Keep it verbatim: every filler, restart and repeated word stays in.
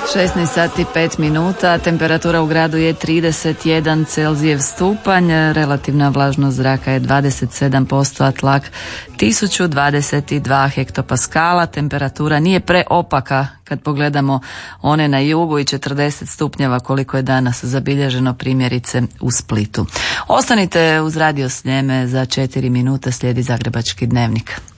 šesnaest sati pet minuta, temperatura u gradu je trideset jedan Celzijev stupanj, relativna vlažnost zraka je dvadeset sedam posto, a tlak tisuću dvadeset dva hektopaskala. Temperatura nije preopaka kad pogledamo one na jugu i četrdeset stupnjeva koliko je danas zabilježeno primjerice u Splitu. Ostanite uz Radio Sljeme, za četiri minute slijedi Zagrebački dnevnik.